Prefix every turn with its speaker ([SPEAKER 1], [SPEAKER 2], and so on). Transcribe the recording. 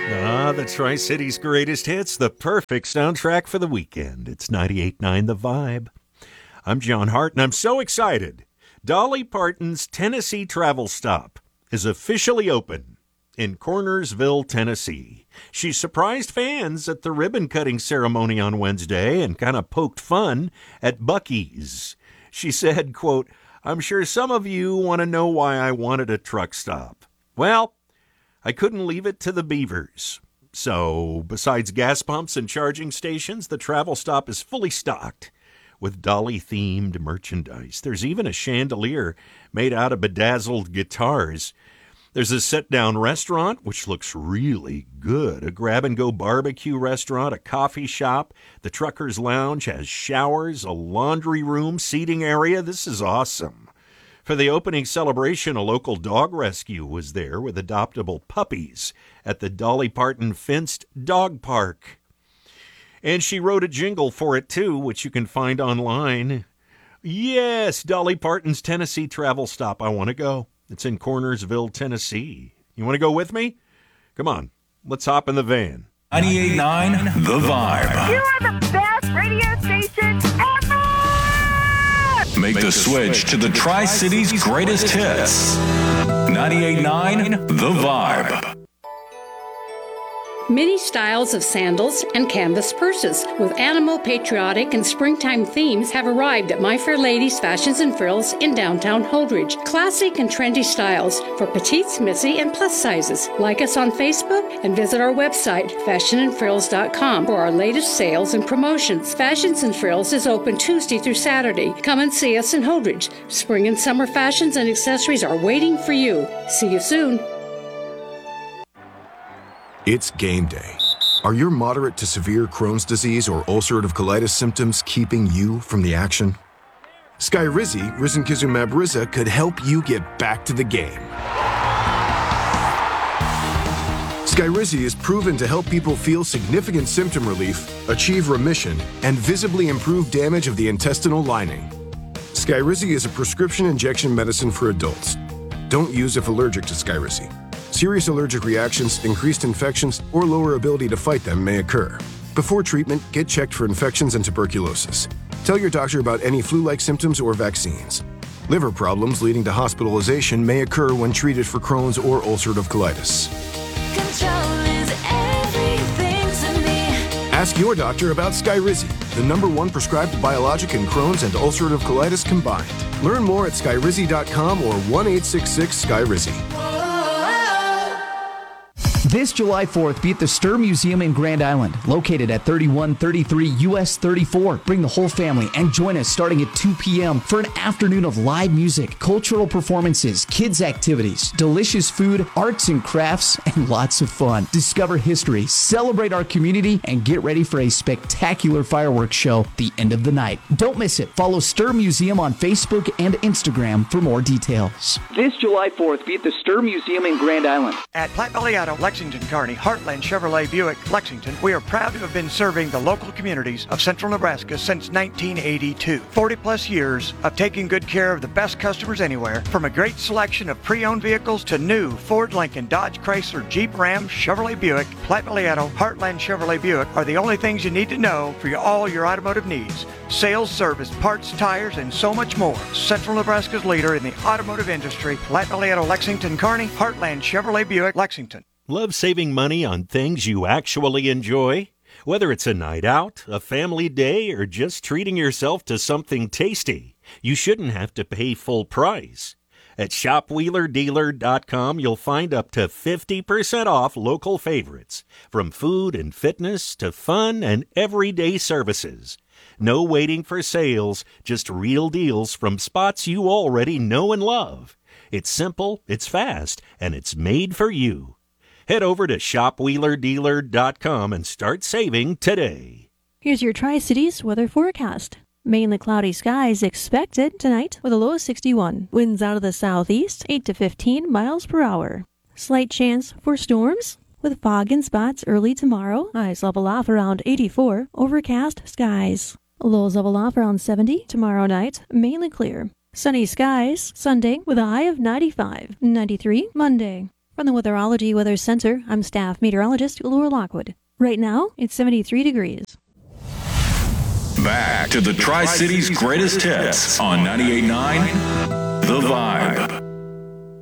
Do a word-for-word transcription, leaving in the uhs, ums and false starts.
[SPEAKER 1] Ah, the Tri-City's greatest hits, the perfect soundtrack for the weekend. It's ninety-eight point nine The Vibe. I'm John Hart, and I'm so excited. Dolly Parton's Tennessee Travel Stop is officially open in Cornersville, Tennessee. She surprised fans at the ribbon-cutting ceremony on Wednesday and kind of poked fun at Buc-ee's. She said, quote, "I'm sure some of you want to know why I wanted a truck stop. Well, I couldn't leave it to the beavers. So, besides gas pumps and charging stations, the travel stop is fully stocked with Dolly-themed merchandise. There's even a chandelier made out of bedazzled guitars. There's a sit-down restaurant, which looks really good, a grab-and-go barbecue restaurant, a coffee shop. The Truckers Lounge has showers, a laundry room, seating area. This is awesome. For the opening celebration, a local dog rescue was there with adoptable puppies at the Dolly Parton Fenced Dog Park. And she wrote a jingle for it, too, which you can find online. Yes, Dolly Parton's Tennessee Travel Stop. I want to go. It's in Cornersville, Tennessee. You want to go with me? Come on, let's hop in the van.
[SPEAKER 2] ninety-eight point nine The Vibe.
[SPEAKER 3] You are the best radio station ever!
[SPEAKER 2] Make the switch to the Tri-City's greatest hits. ninety-eight point nine The Vibe.
[SPEAKER 4] Many styles of sandals and canvas purses with animal, patriotic, and springtime themes have arrived at My Fair Lady's Fashions and Frills in downtown Holdridge. Classic and trendy styles for petites, missy, and plus sizes. Like us on Facebook and visit our website, fashion and frills dot com, for our latest sales and promotions. Fashions and Frills is open Tuesday through Saturday. Come and see us in Holdridge. Spring and summer fashions and accessories are waiting for you. See you soon.
[SPEAKER 5] It's game day. Are your moderate to severe Crohn's disease or ulcerative colitis symptoms keeping you from the action? Skyrizi, risankizumab Riza, could help you get back to the game. Skyrizi is proven to help people feel significant symptom relief, achieve remission, and visibly improve damage of the intestinal lining. Skyrizi is a prescription injection medicine for adults. Don't use if allergic to Skyrizi. Serious allergic reactions, increased infections, or lower ability to fight them may occur. Before treatment, get checked for infections and tuberculosis. Tell your doctor about any flu-like symptoms or vaccines. Liver problems leading to hospitalization may occur when treated for Crohn's or ulcerative colitis.
[SPEAKER 6] Control is everything to me.
[SPEAKER 5] Ask your doctor about Skyrizi, the number one prescribed biologic in Crohn's and ulcerative colitis combined. Learn more at skyrizi dot com or one eight six six Skyrizi.
[SPEAKER 7] This July fourth, be at the Stir Museum in Grand Island, located at thirty-one thirty-three U S thirty-four. Bring the whole family and join us starting at two p.m. for an afternoon of live music, cultural performances, kids' activities, delicious food, arts and crafts, and lots of fun. Discover history, celebrate our community, and get ready for a spectacular fireworks show the end of the night. Don't miss it. Follow Stir Museum on Facebook and Instagram for more details. This July fourth, be at the Stir Museum in Grand Island.
[SPEAKER 8] At Platte Valley Auto, Lexington, Kearney, Heartland Chevrolet Buick, Lexington, we are proud to have been serving the local communities of central Nebraska since nineteen eighty-two. forty plus years of taking good care of the best customers anywhere, from a great selection of pre-owned vehicles to new Ford, Lincoln, Dodge, Chrysler, Jeep, Ram, Chevrolet Buick, Platte Valley Auto, Heartland Chevrolet Buick are the only things you need to know for your, all your automotive needs. Sales, service, parts, tires, and so much more. Central Nebraska's leader in the automotive industry, Platte Valley Auto, Lexington, Kearney, Heartland Chevrolet Buick, Lexington.
[SPEAKER 1] Love saving money on things you actually enjoy? Whether it's a night out, a family day, or just treating yourself to something tasty, you shouldn't have to pay full price. At shop wheeler dealer dot com, you'll find up to fifty percent off local favorites, from food and fitness to fun and everyday services. No waiting for sales, just real deals from spots you already know and love. It's simple, it's fast, and it's made for you. Head over to shop wheeler dealer dot com and start saving today.
[SPEAKER 9] Here's your Tri-Cities weather forecast. Mainly cloudy skies expected tonight with a low of sixty-one. Winds out of the southeast, eight to fifteen miles per hour. Slight chance for storms with fog in spots early tomorrow. Highs level off around eighty-four. Overcast skies. Lows level off around seventy. Tomorrow night, mainly clear. Sunny skies Sunday with a high of ninety-five. ninety-three Monday. From the Weatherology Weather Center, I'm staff meteorologist Laura Lockwood. Right now, it's seventy-three degrees.
[SPEAKER 2] Back to the Tri-Cities greatest hits on ninety-eight point nine The Vibe.